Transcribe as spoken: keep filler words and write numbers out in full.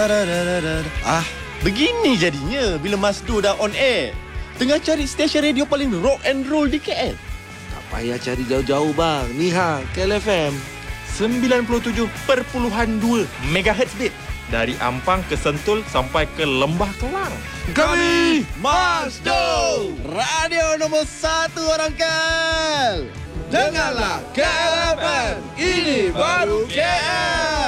Ah, begini jadinya bila Masdo dah on air. Tengah cari stesen radio paling rock and roll di K L. Tak payah cari jauh-jauh bang. Ni ha, K L F M sembilan puluh tujuh perpuluhan dua megahertz bit. Dari Ampang ke Sentul sampai ke Lembah Kelang. Kami Masdo, radio nombor satu orang K L. Dengarlah K L F M, ini baru K L.